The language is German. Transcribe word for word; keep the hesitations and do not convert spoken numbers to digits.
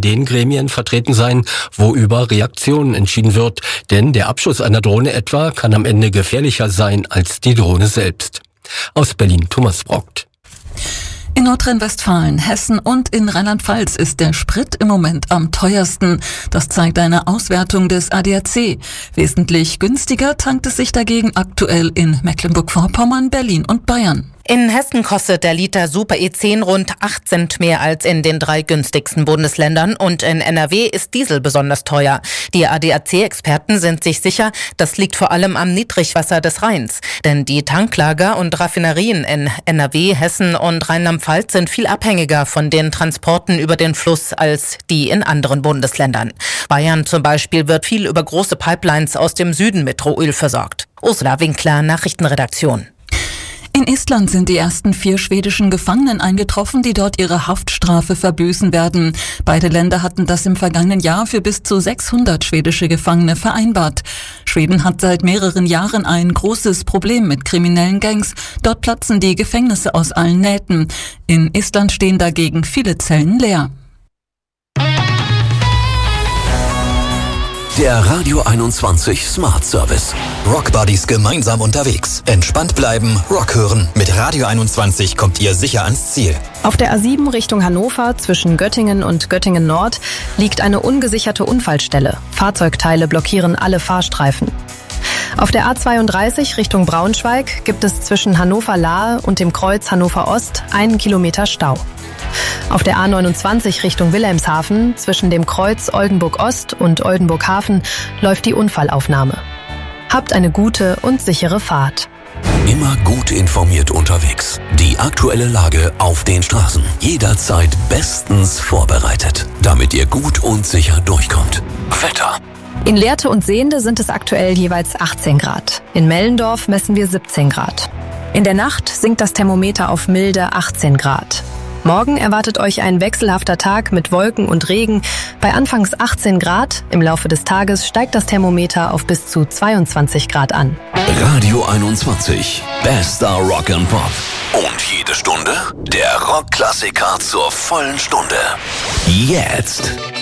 in den Gremien vertreten sein, wo über Reaktionen entschieden wird. Denn der Abschuss einer Drohne etwa kann am Ende gefährlicher sein als die Drohne selbst. Aus Berlin, Thomas Brockt. In Nordrhein-Westfalen, Hessen und in Rheinland-Pfalz ist der Sprit im Moment am teuersten. Das zeigt eine Auswertung des A D A C. Wesentlich günstiger tankt es sich dagegen aktuell in Mecklenburg-Vorpommern, Berlin und Bayern. In Hessen kostet der Liter Super E zehn rund acht Cent mehr als in den drei günstigsten Bundesländern und in N R W ist Diesel besonders teuer. Die A D A C-Experten sind sich sicher, das liegt vor allem am Niedrigwasser des Rheins. Denn die Tanklager und Raffinerien in N R W, Hessen und Rheinland-Pfalz sind viel abhängiger von den Transporten über den Fluss als die in anderen Bundesländern. Bayern zum Beispiel wird viel über große Pipelines aus dem Süden mit Rohöl versorgt. Ursula Winkler, Nachrichtenredaktion. In Estland sind die ersten vier schwedischen Gefangenen eingetroffen, die dort ihre Haftstrafe verbüßen werden. Beide Länder hatten das im vergangenen Jahr für bis zu sechshundert schwedische Gefangene vereinbart. Schweden hat seit mehreren Jahren ein großes Problem mit kriminellen Gangs. Dort platzen die Gefängnisse aus allen Nähten. In Estland stehen dagegen viele Zellen leer. Der Radio einundzwanzig Smart Service. Rock Buddies gemeinsam unterwegs. Entspannt bleiben, Rock hören. Mit Radio einundzwanzig kommt ihr sicher ans Ziel. Auf der A sieben Richtung Hannover zwischen Göttingen und Göttingen Nord liegt eine ungesicherte Unfallstelle. Fahrzeugteile blockieren alle Fahrstreifen. Auf der A zweiunddreißig Richtung Braunschweig gibt es zwischen Hannover-Lahe und dem Kreuz Hannover Ost einen Kilometer Stau. Auf der A neunundzwanzig Richtung Wilhelmshaven zwischen dem Kreuz Oldenburg Ost und Oldenburg Hafen läuft die Unfallaufnahme. Habt eine gute und sichere Fahrt. Immer gut informiert unterwegs. Die aktuelle Lage auf den Straßen. Jederzeit bestens vorbereitet, damit ihr gut und sicher durchkommt. Wetter. In Lehrte und Sehnde sind es aktuell jeweils achtzehn Grad. In Mellendorf messen wir siebzehn Grad. In der Nacht sinkt das Thermometer auf milde achtzehn Grad. Morgen erwartet euch ein wechselhafter Tag mit Wolken und Regen. Bei anfangs achtzehn Grad, im Laufe des Tages steigt das Thermometer auf bis zu zweiundzwanzig Grad an. Radio einundzwanzig, bester Rock and Pop. Und jede Stunde der Rockklassiker zur vollen Stunde. Jetzt.